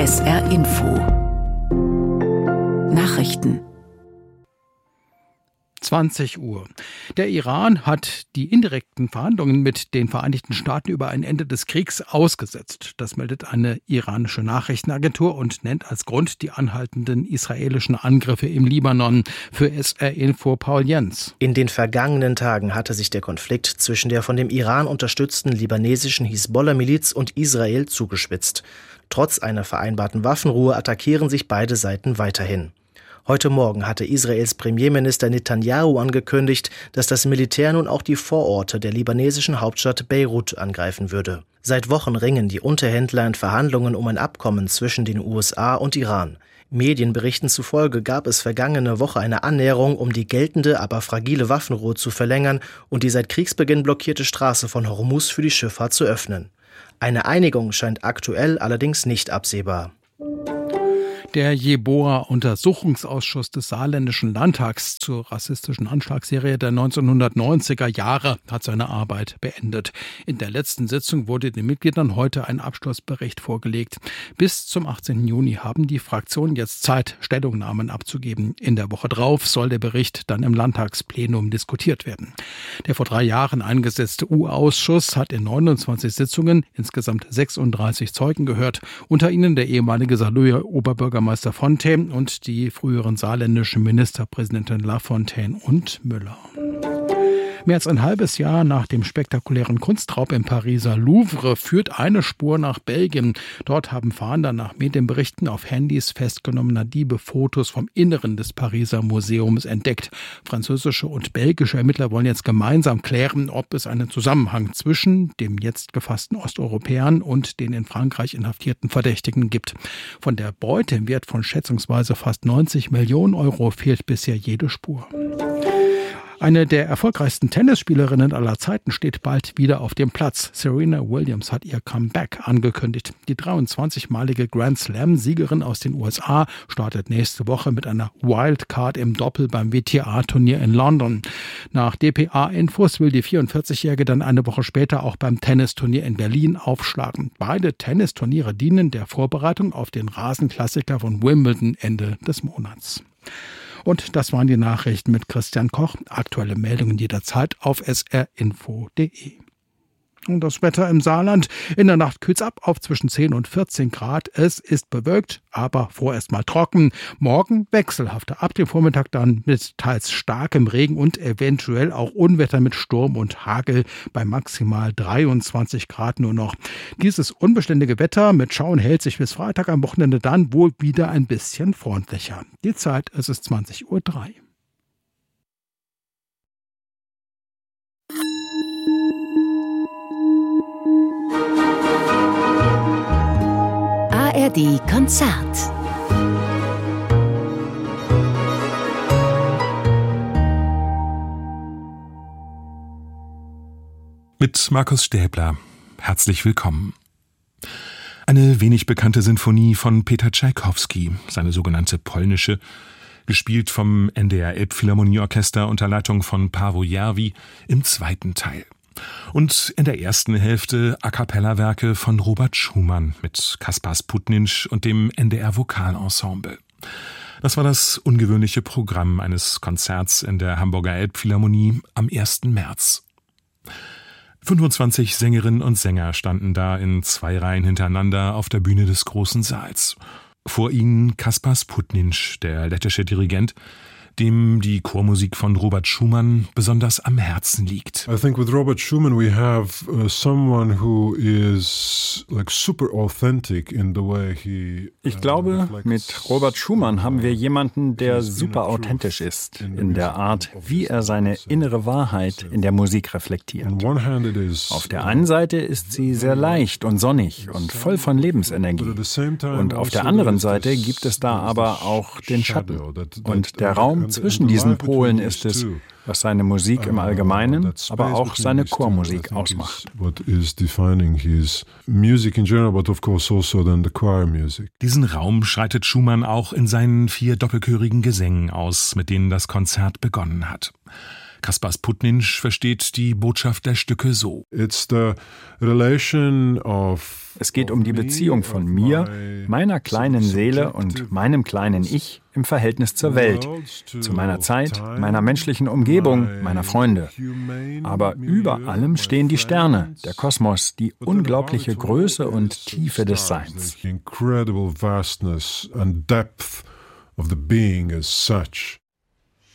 SR Info Nachrichten 20 Uhr. Der Iran hat die indirekten Verhandlungen mit den Vereinigten Staaten über ein Ende des Kriegs ausgesetzt. Das meldet eine iranische Nachrichtenagentur und nennt als Grund die anhaltenden israelischen Angriffe im Libanon. Für SR Info Paul Jens. In den vergangenen Tagen hatte sich der Konflikt zwischen der von dem Iran unterstützten libanesischen Hisbollah-Miliz und Israel zugespitzt. Trotz einer vereinbarten Waffenruhe attackieren sich beide Seiten weiterhin. Heute Morgen hatte Israels Premierminister Netanyahu angekündigt, dass das Militär nun auch die Vororte der libanesischen Hauptstadt Beirut angreifen würde. Seit Wochen ringen die Unterhändler in Verhandlungen um ein Abkommen zwischen den USA und Iran. Medienberichten zufolge gab es vergangene Woche eine Annäherung, um die geltende, aber fragile Waffenruhe zu verlängern und die seit Kriegsbeginn blockierte Straße von Hormuz für die Schifffahrt zu öffnen. Eine Einigung scheint aktuell allerdings nicht absehbar. Der Jeboa-Untersuchungsausschuss des Saarländischen Landtags zur rassistischen Anschlagsserie der 1990er Jahre hat seine Arbeit beendet. In der letzten Sitzung wurde den Mitgliedern heute ein Abschlussbericht vorgelegt. Bis zum 18. Juni haben die Fraktionen jetzt Zeit, Stellungnahmen abzugeben. In der Woche drauf soll der Bericht dann im Landtagsplenum diskutiert werden. Der vor 3 Jahren eingesetzte U-Ausschuss hat in 29 Sitzungen insgesamt 36 Zeugen gehört, unter ihnen der ehemalige Saarlouer Oberbürgermeister Fontaine und die früheren saarländischen Ministerpräsidenten Lafontaine und Müller. Mehr als ein halbes Jahr nach dem spektakulären Kunstraub im Pariser Louvre führt eine Spur nach Belgien. Dort haben Fahnder nach Medienberichten auf Handys festgenommener Diebe Fotos vom Inneren des Pariser Museums entdeckt. Französische und belgische Ermittler wollen jetzt gemeinsam klären, ob es einen Zusammenhang zwischen dem jetzt gefassten Osteuropäern und den in Frankreich inhaftierten Verdächtigen gibt. Von der Beute im Wert von schätzungsweise fast 90 Millionen Euro fehlt bisher jede Spur. Eine der erfolgreichsten Tennisspielerinnen aller Zeiten steht bald wieder auf dem Platz. Serena Williams hat ihr Comeback angekündigt. Die 23-malige Grand Slam-Siegerin aus den USA startet nächste Woche mit einer Wildcard im Doppel beim WTA-Turnier in London. Nach dpa-Infos will die 44-Jährige dann eine Woche später auch beim Tennisturnier in Berlin aufschlagen. Beide Tennisturniere dienen der Vorbereitung auf den Rasenklassiker von Wimbledon Ende des Monats. Und das waren die Nachrichten mit Christian Koch. Aktuelle Meldungen jederzeit auf srinfo.de. Und das Wetter im Saarland. In der Nacht kühlt's ab auf zwischen 10 und 14 Grad. Es ist bewölkt, aber vorerst mal trocken. Morgen wechselhafter. Ab dem Vormittag dann mit teils starkem Regen und eventuell auch Unwetter mit Sturm und Hagel bei maximal 23 Grad nur noch. Dieses unbeständige Wetter mit Schauen hält sich bis Freitag am Wochenende dann wohl wieder ein bisschen freundlicher. Die Zeit, es ist 20:03 Uhr. ARD Konzert. Mit Markus Stäbler. Herzlich willkommen. Eine wenig bekannte Sinfonie von Peter Tschaikowski, seine sogenannte polnische, gespielt vom NDR Elbphilharmonieorchester unter Leitung von Paavo Järvi im zweiten Teil. Und in der ersten Hälfte A-cappella-Werke von Robert Schumann mit Kaspar Sputninsch und dem NDR Vokalensemble. Das war das ungewöhnliche Programm eines Konzerts in der Hamburger Elbphilharmonie am 1. März. 25 Sängerinnen und Sänger standen da in 2 Reihen hintereinander auf der Bühne des großen Saals. Vor ihnen Kaspar Sputninsch, der lettische Dirigent, dem die Chormusik von Robert Schumann besonders am Herzen liegt. I think with Robert Schumann we have someone who is like super authentic in the way he Ich glaube, mit Robert Schumann haben wir jemanden, der super authentisch ist in der Art, wie er seine innere Wahrheit in der Musik reflektiert. Auf der einen Seite ist sie sehr leicht und sonnig und voll von Lebensenergie. Und auf der anderen Seite gibt es da aber auch den Schatten. Und der Raum zwischen diesen Polen ist es, was seine Musik im Allgemeinen, aber auch seine Chormusik ausmacht. Diesen Raum schreitet Schumann auch in seinen 4 doppelchörigen Gesängen aus, mit denen das Konzert begonnen hat. Kaspar Sputninsch versteht die Botschaft der Stücke so. Es geht um die Beziehung von mir, meiner kleinen Seele und meinem kleinen Ich im Verhältnis zur Welt, zu meiner Zeit, meiner menschlichen Umgebung, meiner Freunde. Aber über allem stehen die Sterne, der Kosmos, die unglaubliche Größe und Tiefe des Seins. Incredible vastness and depth of the being as such.